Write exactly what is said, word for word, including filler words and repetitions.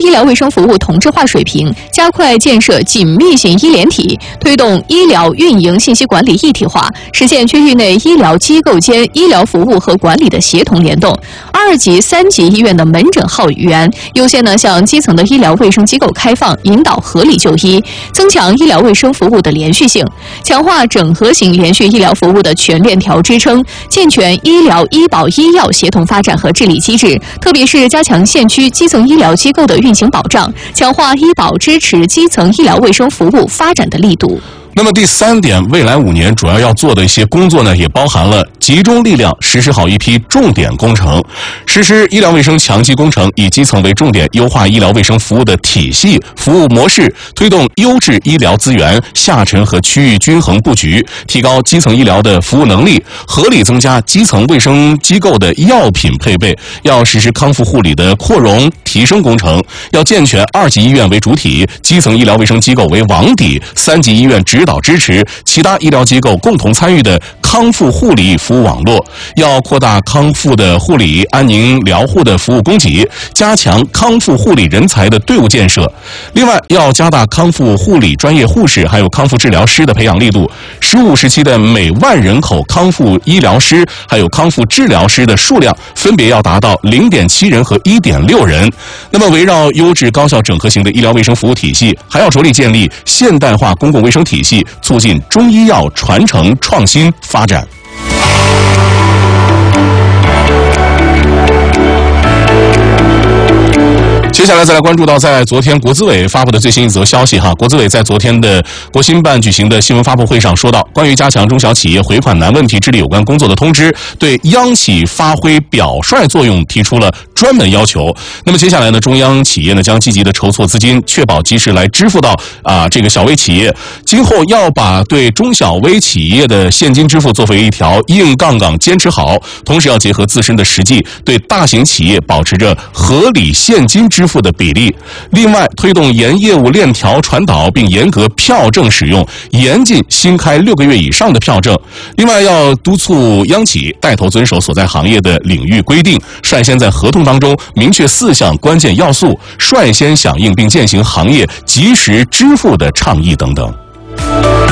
医疗卫生服务同质化水平，加快建设紧密型医联体，推动医疗运营信息管理一体化，实现区域内医疗机构间医疗服务和管理的协同联动。二级、三级医院的门诊号源优先呢向基层的医疗卫生机构开放，引导合理就医，增强医疗卫生服务的连续性，强化整合型连续医疗服务的全链条支撑，健全医疗医保医药协同发展和治理机制，特别是加强县区基层医疗机构的运行保障，强化医保支持基层医疗卫生服务发展的力度。 那么第三点，未来五年主要要做的一些工作呢，也包含了集中力量实施好一批重点工程，实施医疗卫生强基工程，以基层为重点，优化医疗卫生服务的体系、服务模式，推动优质医疗资源下沉和区域均衡布局，提高基层医疗的服务能力，合理增加基层卫生机构的药品配备。要实施康复护理的扩容提升工程，要健全二级医院为主体，基层医疗卫生机构为网底，三级医院指导支持，其他医疗机构共同参与的康复护理服务网络，要扩大康复的护理安宁疗护的服务供给，加强康复护理人才的队伍建设。另外，要加大康复护理专业护士还有康复治疗师的培养力度，十五时期的每万人口康复医疗师还有康复治疗师的数量分别要达到零点七人和一点六人。那么，围绕优质高效整合型的医疗卫生服务体系，还要着力建立现代化公共卫生体系，促进中医药传承创新发展。接下来再来关注到，在昨天国资委发布的最新一则消息哈，国资委在昨天的国新办举行的新闻发布会上说到，关于加强中小企业回款难问题治理有关工作的通知，对央企发挥表率作用提出了专门要求。那么接下来呢，中央企业呢将积极的筹措资金，确保及时来支付到啊这个小微企业。今后要把对中小微企业的现金支付作为一条硬杠杠坚持好，同时要结合自身的实际，对大型企业保持着合理现金支付的比例。另外，推动沿业务链条传导，并严格票证使用，严禁新开六个月以上的票证。另外，要督促央企带头遵守所在行业的领域规定，率先在合同当中明确四项关键要素，率先响应并践行行业及时支付的倡议等等。